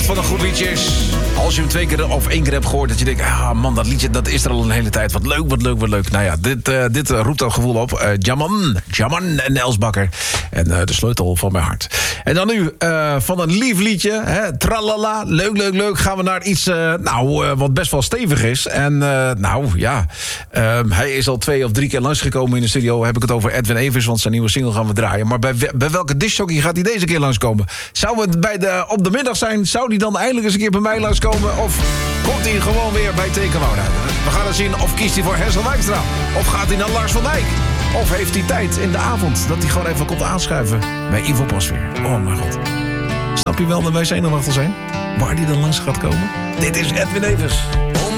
van een goed liedje is, als je hem 2 keer of 1 keer hebt gehoord, dat je denkt, ah man, dat liedje dat is er al een hele tijd. Wat leuk, wat leuk, wat leuk. Nou ja, dit roept dat gevoel op. Jaman en Els Bakker. En de sleutel van mijn hart. En dan nu van een lief liedje, hè, tralala, leuk, leuk, leuk, gaan we naar iets wat best wel stevig is. En hij is al 2 of 3 keer langsgekomen in de studio. Heb ik het over Edwin Evers, want zijn nieuwe single gaan we draaien. Maar bij welke discjockey gaat hij deze keer langskomen? Zou het op de middag zijn? Zou hij dan eindelijk eens een keer bij mij langskomen? Of komt hij gewoon weer bij Tekenwonen? We gaan het zien. Of kiest hij voor Hessel Wijkstra? Of gaat hij naar Lars van Dijk? Of heeft hij tijd in de avond dat hij gewoon even komt aanschuiven bij Ivo Pasveer? Oh mijn god. Snap je wel dat wij zenuwachtig zijn? Waar hij dan langs gaat komen? Dit is Edwin Evers.